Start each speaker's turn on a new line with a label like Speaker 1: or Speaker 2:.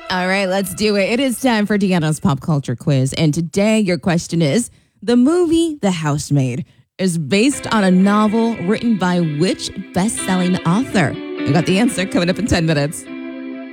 Speaker 1: All right, let's do it. It is time for Deanna's pop culture quiz. And today, your question is the movie The Housemaid is based on a novel written by which best selling author? I got the answer coming up in 10 minutes.